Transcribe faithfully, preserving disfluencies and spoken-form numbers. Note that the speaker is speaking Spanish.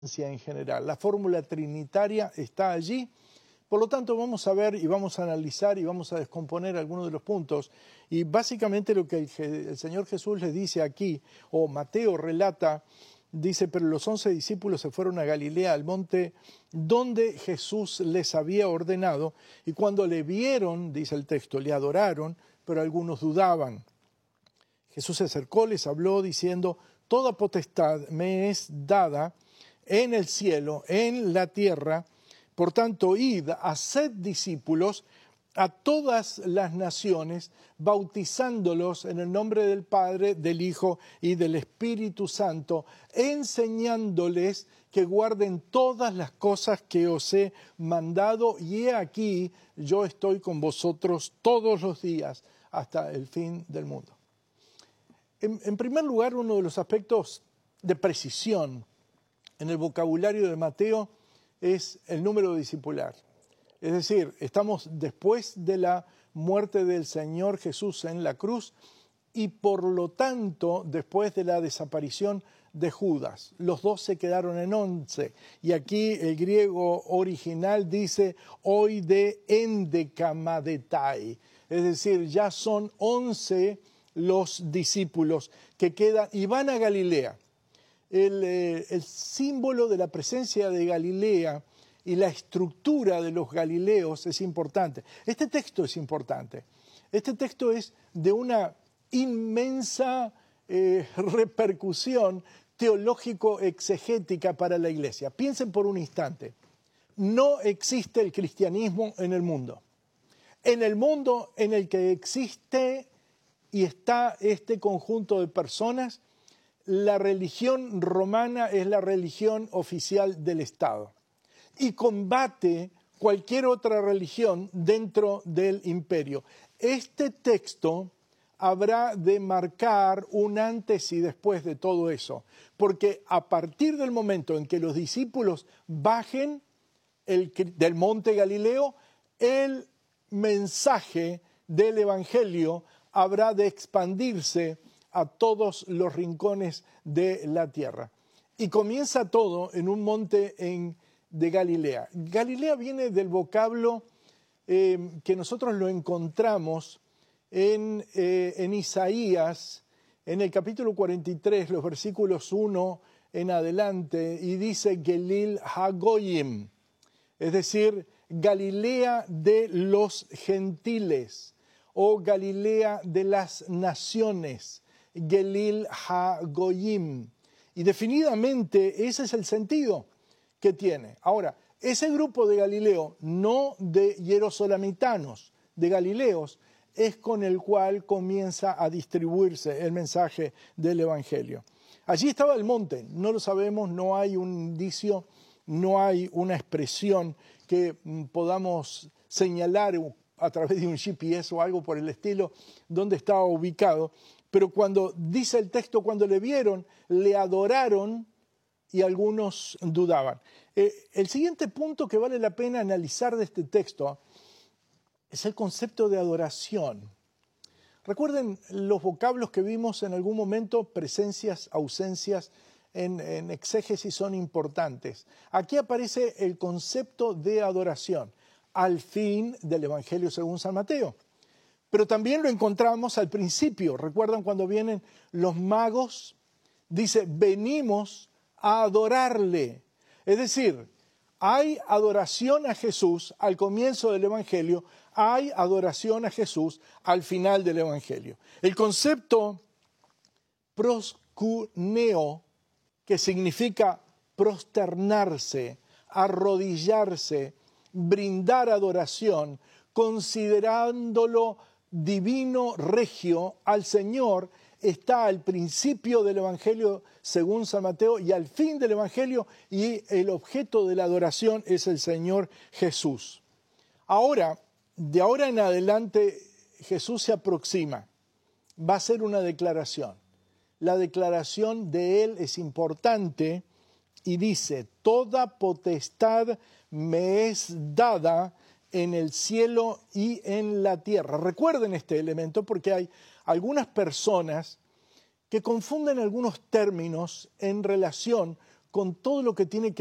en general. La fórmula trinitaria está allí. Por lo tanto, vamos a ver y vamos a analizar y vamos a descomponer algunos de los puntos. Y básicamente lo que el, el Señor Jesús les dice aquí, o Mateo relata, dice, pero los once discípulos se fueron a Galilea, al monte donde Jesús les había ordenado, y cuando le vieron, dice el texto, le adoraron, pero algunos dudaban. Jesús se acercó, les habló diciendo, toda potestad me es dada en el cielo, en la tierra. Por tanto, id, haced discípulos a todas las naciones, bautizándolos en el nombre del Padre, del Hijo y del Espíritu Santo, enseñándoles que guarden todas las cosas que os he mandado, y he aquí, yo estoy con vosotros todos los días hasta el fin del mundo. En, en primer lugar, uno de los aspectos de precisión en el vocabulario de Mateo es el número discipular. Es decir, estamos después de la muerte del Señor Jesús en la cruz y por lo tanto después de la desaparición de Judas. Los dos se quedaron en once. Y aquí el griego original dice hoy de endekamadetai. Es decir, ya son once los discípulos que quedan y van a Galilea. El, eh, el símbolo de la presencia de Galilea y la estructura de los galileos es importante. Este texto es importante. Este texto es de una inmensa eh, repercusión teológico-exegética para la Iglesia. Piensen por un instante. No existe el cristianismo en el mundo. En el mundo en el que existe y está este conjunto de personas, la religión romana es la religión oficial del Estado y combate cualquier otra religión dentro del imperio. Este texto habrá de marcar un antes y después de todo eso, porque a partir del momento en que los discípulos bajen el, del monte Galileo, el mensaje del Evangelio habrá de expandirse a todos los rincones de la tierra. Y comienza todo en un monte en, de Galilea. Galilea viene del vocablo eh, que nosotros lo encontramos en, eh, en Isaías, en el capítulo cuarenta y tres, los versículos uno en adelante, y dice Gelil Hagoyim, es decir, Galilea de los gentiles, o Galilea de las naciones, Gelil HaGoyim. Y definidamente ese es el sentido que tiene. Ahora, ese grupo de Galileo, no de hierosolamitanos, de galileos, es con el cual comienza a distribuirse el mensaje del Evangelio. Allí estaba el monte, no lo sabemos, no hay un indicio, no hay una expresión que podamos señalar a través de un G P S o algo por el estilo, donde estaba ubicado. Pero cuando dice el texto, cuando le vieron, le adoraron y algunos dudaban. Eh, el siguiente punto que vale la pena analizar de este texto es el concepto de adoración. Recuerden los vocablos que vimos en algún momento, presencias, ausencias, en, en exégesis son importantes. Aquí aparece el concepto de adoración al fin del Evangelio según San Mateo. Pero también lo encontramos al principio. ¿Recuerdan cuando vienen los magos? Dice, venimos a adorarle. Es decir, hay adoración a Jesús al comienzo del Evangelio, hay adoración a Jesús al final del Evangelio. El concepto proskuneo, que significa prosternarse, arrodillarse, brindar adoración, considerándolo divino regio al Señor, está al principio del Evangelio según San Mateo y al fin del Evangelio, y el objeto de la adoración es el Señor Jesús. Ahora, de ahora en adelante, Jesús se aproxima, va a hacer una declaración. La declaración de Él es importante y dice, toda potestad me es dada en el cielo y en la tierra. Recuerden este elemento porque hay algunas personas que confunden algunos términos en relación con todo lo que tiene que